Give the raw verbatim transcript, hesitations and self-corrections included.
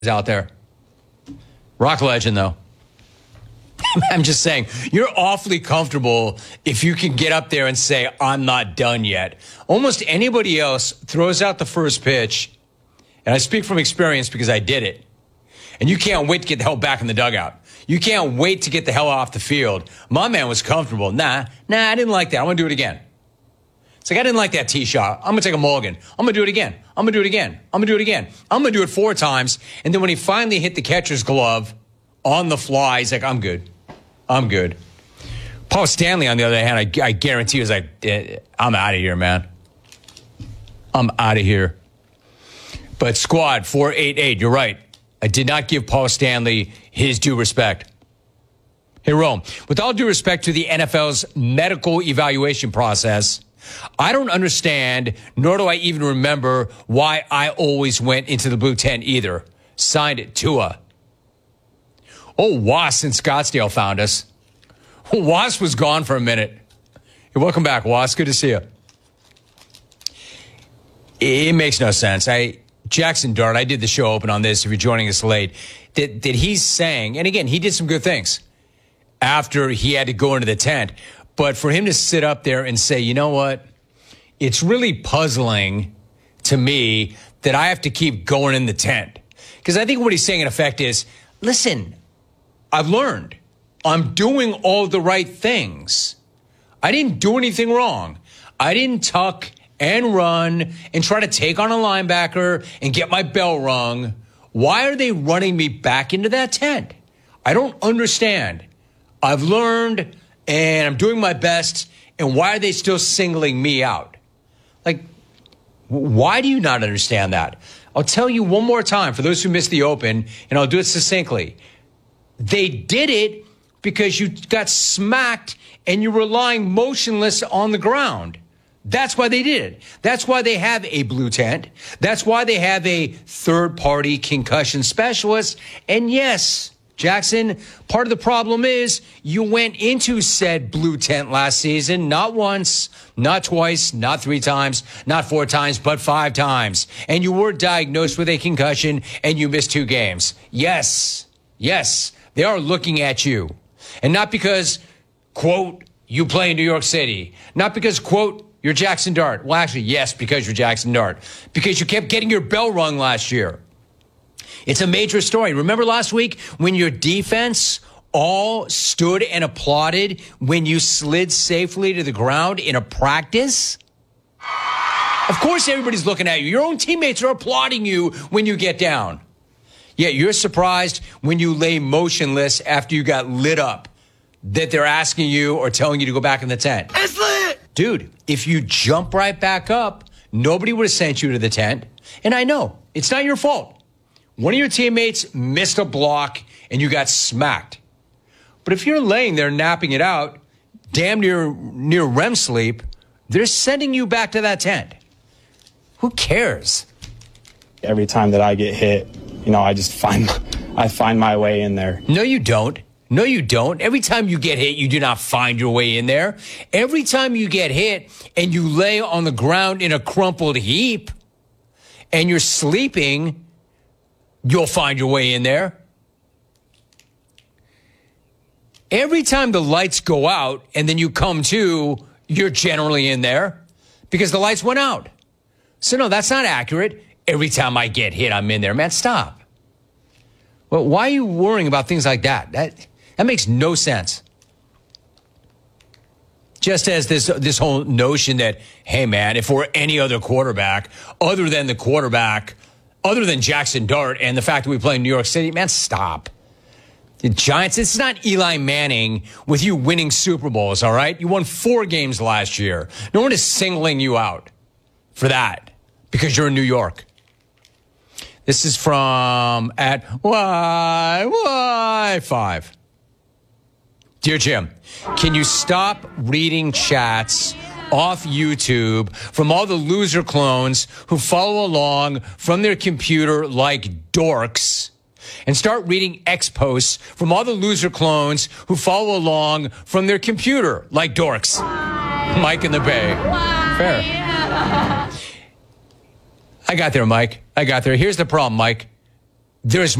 out there. Rock legend, though. I'm just saying, you're awfully comfortable if you can get up there and say, I'm not done yet. Almost anybody else throws out the first pitch, and I speak from experience because I did it, and you can't wait to get the hell back in the dugout. You can't wait to get the hell off the field. My man was comfortable. Nah, nah, I didn't like that. I'm going to do it again. It's like, I didn't like that tee shot. I'm going to take a mulligan. I'm going to do it again. I'm going to do it again. I'm going to do it again. I'm going to do it four times. And then when he finally hit the catcher's glove on the fly, he's like, I'm good. I'm good. Paul Stanley, on the other hand, I, I guarantee was like, I'm out of here, man. I'm out of here. But squad four eight eight, you're right. I did not give Paul Stanley his due respect. Hey, Rome, with all due respect to the N F L's medical evaluation process, I don't understand, nor do I even remember why I always went into the blue tent either. Signed it, Tua. Oh, Was in Scottsdale found us. Was was gone for a minute. Hey, welcome back, Was. Good to see you. It makes no sense. I Jackson Dart, I did the show open on this, if you're joining us late, that, that he's saying, and again, he did some good things after he had to go into the tent. But for him to sit up there and say, you know what, it's really puzzling to me that I have to keep going in the tent. Because I think what he's saying in effect is, listen, I've learned. I'm doing all the right things. I didn't do anything wrong. I didn't tuck and run and try to take on a linebacker and get my bell rung. Why are they running me back into that tent? I don't understand. I've learned and I'm doing my best. And why are they still singling me out? Like, why do you not understand that? I'll tell you one more time for those who missed the open, and I'll do it succinctly. They did it because you got smacked and you're lying motionless on the ground. That's why they did it. That's why they have a blue tent. That's why they have a third-party concussion specialist. And yes, Jackson, part of the problem is you went into said blue tent last season, not once, not twice, not three times, not four times, but five times. And you were diagnosed with a concussion and you missed two games. Yes, yes, they are looking at you. And not because, quote, you play in New York City. Not because, quote, you're Jackson Dart. Well, actually, yes, because you're Jackson Dart. Because you kept getting your bell rung last year. It's a major story. Remember last week when your defense all stood and applauded when you slid safely to the ground in a practice? Of course, everybody's looking at you. Your own teammates are applauding you when you get down. Yet you're surprised when you lay motionless after you got lit up that they're asking you or telling you to go back in the tent. It's lit! Dude, if you jump right back up, nobody would have sent you to the tent. And I know, it's not your fault. One of your teammates missed a block and you got smacked. But if you're laying there napping it out, damn near near R E M sleep, they're sending you back to that tent. Who cares? Every time that I get hit, you know, I just find I find my way in there. No, you don't. No, you don't. Every time you get hit, you do not find your way in there. Every time you get hit and you lay on the ground in a crumpled heap and you're sleeping, you'll find your way in there. Every time the lights go out and then you come to, you're generally in there because the lights went out. So no, that's not accurate. Every time I get hit, I'm in there. Man, stop. Well, why are you worrying about things like that? That that makes no sense. Just as this this whole notion that, hey, man, if we're any other quarterback other than the quarterback, other than Jackson Dart and the fact that we play in New York City, man, stop. The Giants, it's not Eli Manning with you winning Super Bowls, all right? You won four games last year. No one is singling you out for that because you're in New York. This is from at Y Y five. Dear Jim, can you stop reading chats off YouTube from all the loser clones who follow along from their computer like dorks and start reading X posts from all the loser clones who follow along from their computer like dorks? Why? Mike in the Bay. Why? Fair. I got there, Mike. I got there. Here's the problem, Mike. there's